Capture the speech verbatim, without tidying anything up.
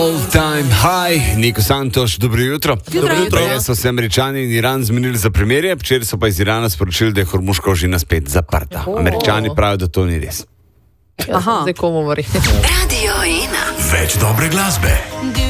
All time high, Niko Santoš, dobro jutro. Dobro jutro. Prej so se Američani in Iran zmenili za premirje, včeraj so pa iz Irana sporočili, da je Hormuška ožina spet zaprta. Američani pravijo, da to ni res. Aha, zdaj komu mori. Radio ena. Več dobre glasbe.